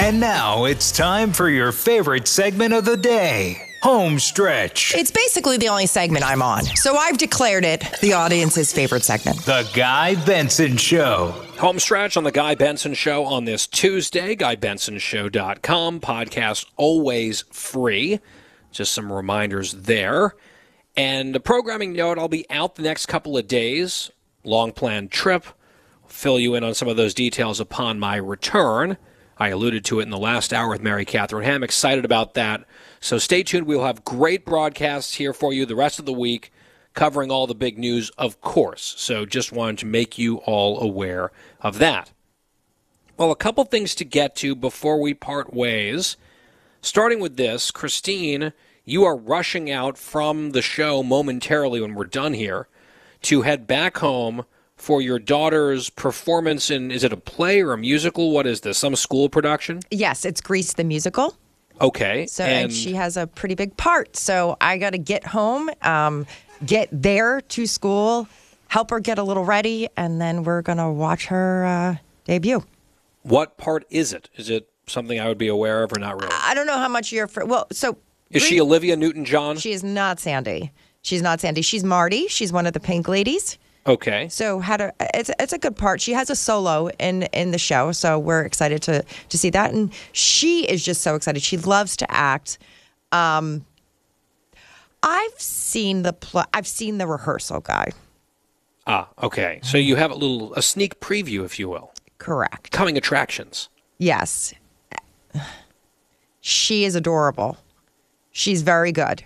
And now it's time for your favorite segment of the day, Home Stretch. It's basically the only segment I'm on, so I've declared it the audience's favorite segment. The Guy Benson Show. Home Stretch on The Guy Benson Show on this Tuesday. GuyBensonShow.com. Podcast always free. Just some reminders there. And a programming note, I'll be out the next couple of days. Long-planned trip. Fill you in on some of those details upon my return. I alluded to it in the last hour with Mary Catherine Ham. Excited about that. So stay tuned. We'll have great broadcasts here for you the rest of the week, covering all the big news, of course. So just wanted to make you all aware of that. Well, a couple things to get to before we part ways. Starting with this, Christine, you are rushing out from the show momentarily when we're done here to head back home for your daughter's performance in, is it a play or a musical? What is this, some school production? Yes, it's Grease the Musical. Okay. So, and she has a pretty big part. So I got to get home, get there to school, help her get a little ready, and then we're going to watch her debut. What part is it? Is it something I would be aware of or not really? I don't know how much you're... Is she Olivia Newton-John? She is not Sandy. She's not Sandy. She's Marty. She's one of the Pink Ladies. Okay. So it's a good part. She has a solo in the show, so we're excited to see that. And she is just so excited. She loves to act. I've seen the rehearsal, Guy. Ah, okay. So you have a sneak preview, if you will. Correct. Coming attractions. Yes. She is adorable. She's very good.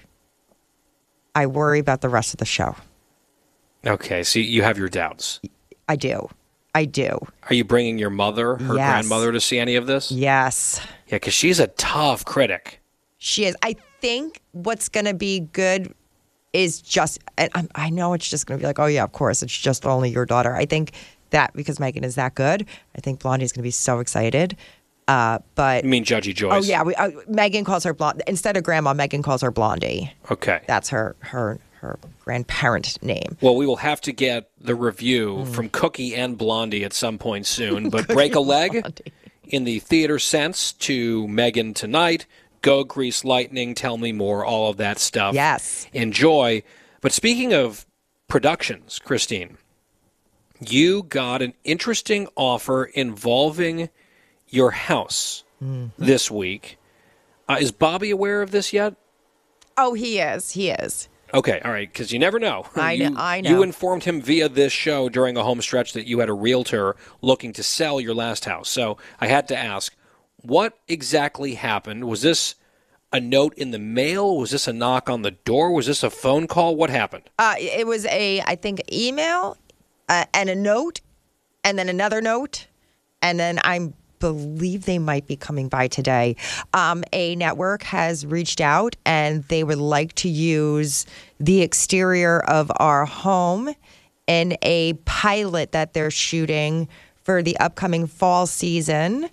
I worry about the rest of the show. Okay, so you have your doubts. I do. Are you bringing your mother, her grandmother, to see any of this? Yes. Yeah, because she's a tough critic. She is. I think what's going to be good is just, and I know it's just going to be like, oh, yeah, of course, it's just only your daughter. I think that because Megan is that good, I think Blondie's going to be so excited. But you mean Judgy Joyce? Oh, yeah. Megan calls her Blondie. Instead of Grandma, Megan calls her Blondie. Okay. That's her grandparent name. Well, we will have to get the review from Cookie and Blondie at some point soon. But break a leg in the theater sense to Megan tonight. Go Grease Lightning, Tell Me More, all of that stuff. Yes. Enjoy. But speaking of productions, Christine, you got an interesting offer involving your house this week. Is Bobby aware of this yet? Oh, he is. Okay, all right, because you never know. I know. You informed him via this show during the home stretch that you had a realtor looking to sell your last house. So I had to ask, what exactly happened? Was this a note in the mail? Was this a knock on the door? Was this a phone call? What happened? It was I think, email and a note, and then another note, and then I believe they might be coming by today. A network has reached out, and they would like to use the exterior of our home in a pilot that they're shooting for the upcoming fall season.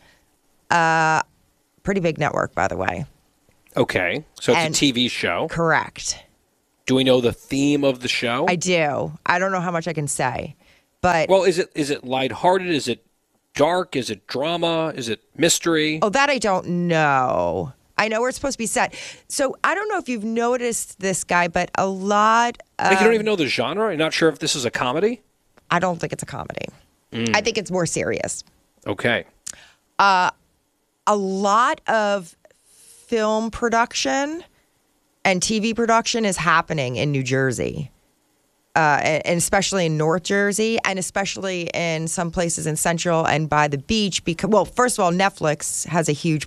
Pretty big network, by the way. Okay, so it's a TV show. Correct. Do we know the theme of the show? I do. I don't know how much I can say, but well, is it lighthearted? Is it dark? Is it drama? Is it mystery? Oh, that I don't know. I know where it's supposed to be set. So I don't know if you've noticed this, Guy, but a lot of... Like you don't even know the genre? You're not sure if this is a comedy? I don't think it's a comedy. I think it's more serious. Okay. A lot of film production and TV production is happening in New Jersey. And especially in North Jersey, and especially in some places in Central and by the beach. Because, well, first of all, Netflix has a huge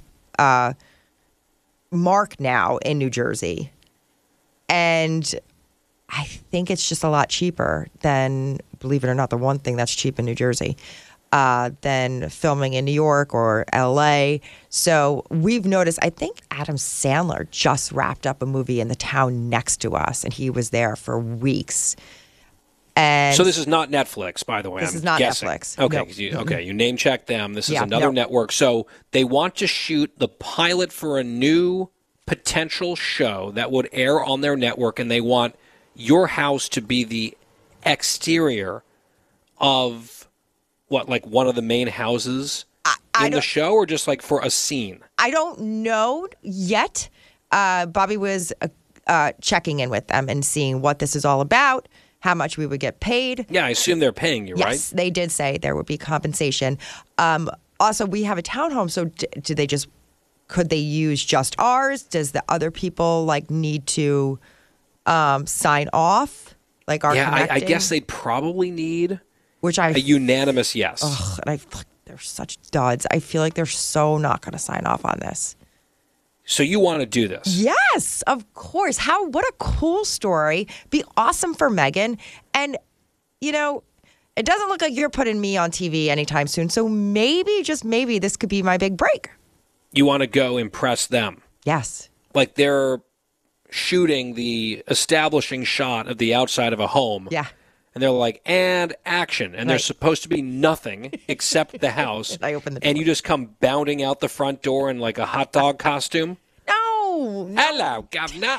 mark now in New Jersey. And I think it's just a lot cheaper than, believe it or not, the one thing that's cheap in New Jersey, than filming in New York or L.A. So we've noticed, I think Adam Sandler just wrapped up a movie in the town next to us, and he was there for weeks. And so this is not Netflix, by the way. This I'm is not guessing. Netflix. Okay, you name check them. This is another network. So they want to shoot the pilot for a new potential show that would air on their network, and they want your house to be the exterior of what, like one of the main houses in the show, or just like for a scene? I don't know yet. Bobby was checking in with them and seeing what this is all about, how much we would get paid. Yeah, I assume they're paying you, right? Yes, they did say there would be compensation. Also, we have a townhome, so could they use just ours? Does the other people need to sign off? Like our I guess they'd probably need a unanimous yes. Ugh, and they're such duds. I feel like they're so not going to sign off on this. So you want to do this? Yes, of course. What a cool story. Be awesome for Megan. And, it doesn't look like you're putting me on TV anytime soon. So maybe, just maybe, this could be my big break. You want to go impress them? Yes. Like they're shooting the establishing shot of the outside of a home. Yeah. And they're like, and action. And there's supposed to be nothing except the house. I open the door. And you just come bounding out the front door in like a hot dog costume. No. Hello, governor.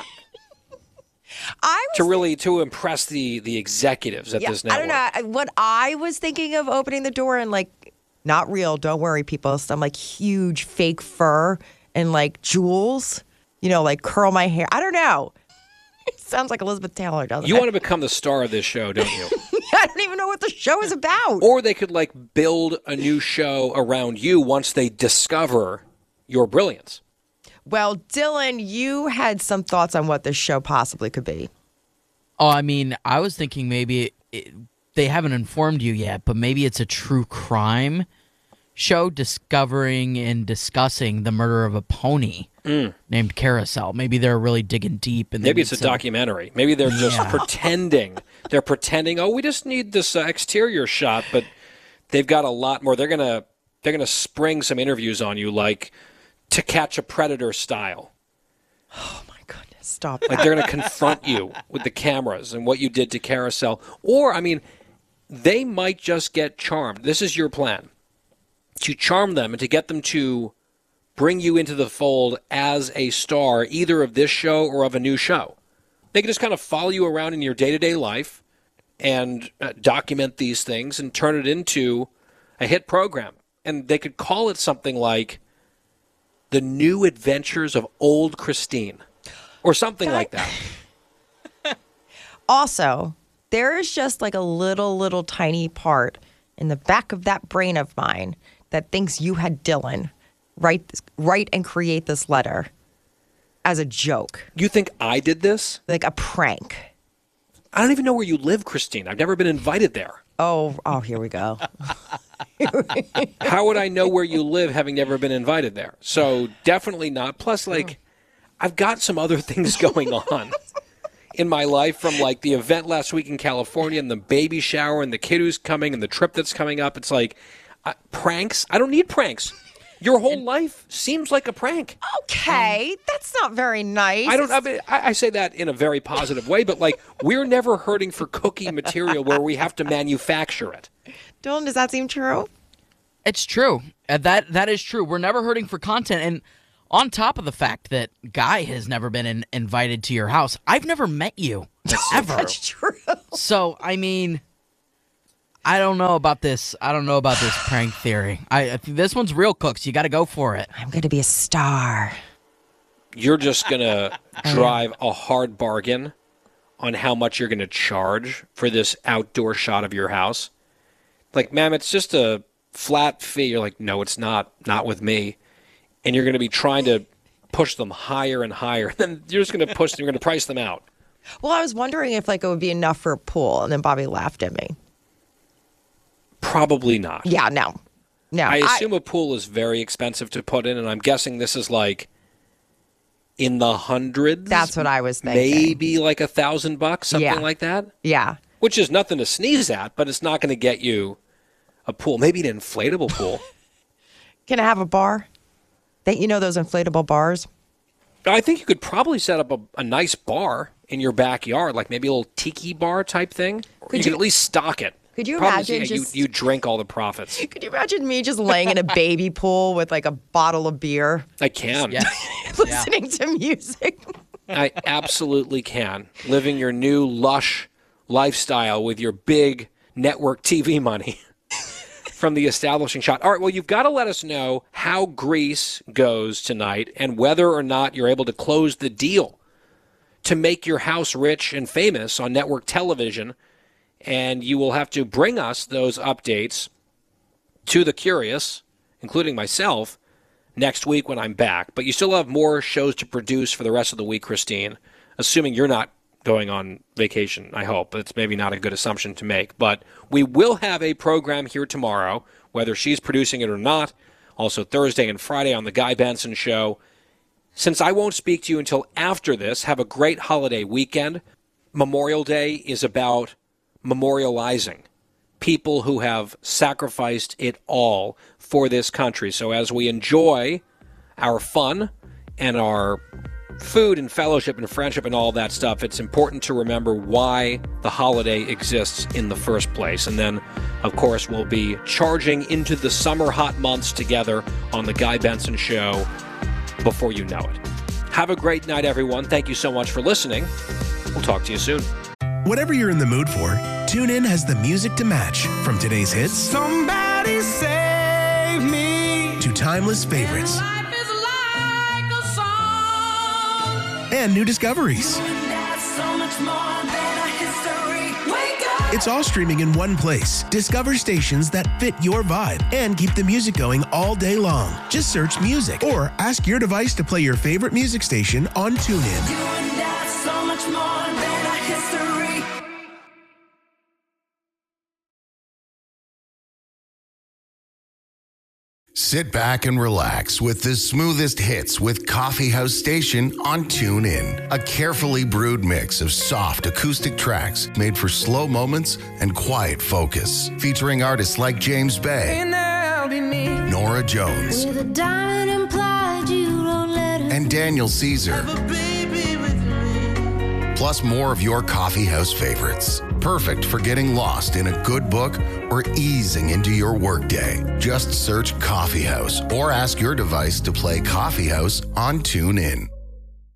To impress the executives at this network. I don't know. What I was thinking of opening the door and not real, don't worry, people. Some huge fake fur and jewels, curl my hair. I don't know. It sounds like Elizabeth Taylor, doesn't it? You want to become the star of this show, don't you? I don't even know what the show is about. Or they could build a new show around you once they discover your brilliance. Well, Dylan, you had some thoughts on what this show possibly could be. Oh, I mean, I was thinking maybe they haven't informed you yet, but maybe it's a true crime show discovering and discussing the murder of a pony named Carousel. Maybe they're really digging deep. And maybe it's a documentary. Maybe they're just pretending. They're pretending, we just need this exterior shot, but they've got a lot more. They're gonna spring some interviews on you, like To Catch a Predator style. Oh my goodness, stop. They're going to confront you with the cameras and what you did to Carousel. Or, they might just get charmed. This is your plan. To charm them and to get them to bring you into the fold as a star, either of this show or of a new show. They can just kind of follow you around in your day-to-day life and document these things and turn it into a hit program. And they could call it something like The New Adventures of Old Christine or something like that. Also, there is just a little tiny part in the back of that brain of mine that thinks you had Dylan write and create this letter as a joke. You think I did this? Like a prank. I don't even know where you live, Christine. I've never been invited there. Oh, here we go. How would I know where you live having never been invited there? So definitely not. Plus, I've got some other things going on in my life, from the event last week in California and the baby shower and the kid who's coming and the trip that's coming up. It's pranks. I don't need pranks. Your whole life seems like a prank. Okay, that's not very nice. I say that in a very positive way, but we're never hurting for cookie material where we have to manufacture it. Dylan, does that seem true? It's true. That is true. We're never hurting for content. And on top of the fact that Guy has never been invited to your house, I've never met you. Ever. That's true. So, I don't know about this. I don't know about this prank theory. I think this one's real, Cooks. You got to go for it. I'm going to be a star. You're just going to drive a hard bargain on how much you're going to charge for this outdoor shot of your house. Ma'am, it's just a flat fee. You're like, no, it's not. Not with me. And you're going to be trying to push them higher and higher. Then you're just going to push them. You're going to price them out. Well, I was wondering if it would be enough for a pool, and then Bobby laughed at me. Probably not. Yeah, no. I assume a pool is very expensive to put in, and I'm guessing this is in the hundreds. That's what I was thinking. Maybe $1,000, something like that. Yeah. Which is nothing to sneeze at, but it's not going to get you a pool. Maybe an inflatable pool. Can I have a bar? Those inflatable bars? I think you could probably set up a nice bar in your backyard, maybe a little tiki bar type thing. Or you could at least stock it. Could you Problem imagine is, you drink all the profits. Could you imagine me just laying in a baby pool with a bottle of beer? I can. Yeah. Listening to music. I absolutely can. Living your new lush lifestyle with your big network TV money. from the establishing shot. All right, well, you've got to let us know how Grease goes tonight and whether or not you're able to close the deal to make your house rich and famous on network television. And you will have to bring us those updates to the curious, including myself, next week when I'm back. But you still have more shows to produce for the rest of the week, Christine, assuming you're not going on vacation, I hope. It's maybe not a good assumption to make. But we will have a program here tomorrow, whether she's producing it or not. Also Thursday and Friday on The Guy Benson Show. Since I won't speak to you until after this, have a great holiday weekend. Memorial Day is about memorializing people who have sacrificed it all for this country. So as we enjoy our fun and our food and fellowship and friendship and all that stuff, it's important to remember why the holiday exists in the first place. And then, of course, we'll be charging into the summer hot months together on The Guy Benson Show before you know it. Have a great night, everyone. Thank you so much for listening. We'll talk to you soon. Whatever you're in the mood for, TuneIn has the music to match. From today's hits, Somebody save me, to timeless favorites, life is like a song. and new discoveries. That's so much more than a history. Wake up. It's all streaming in one place. Discover stations that fit your vibe and keep the music going all day long. Just search music or ask your device to play your favorite music station on TuneIn. You and that's so much more than a history. Sit back and relax with the smoothest hits with Coffee House Station on TuneIn. A carefully brewed mix of soft acoustic tracks made for slow moments and quiet focus. Featuring artists like James Bay, And that'll be me. Nora Jones, With a diamond implied, you don't let her. and Daniel Caesar. Baby with me. Plus more of your coffee house favorites. Perfect for getting lost in a good book or easing into your workday. Just search Coffee House or ask your device to play Coffee House on TuneIn.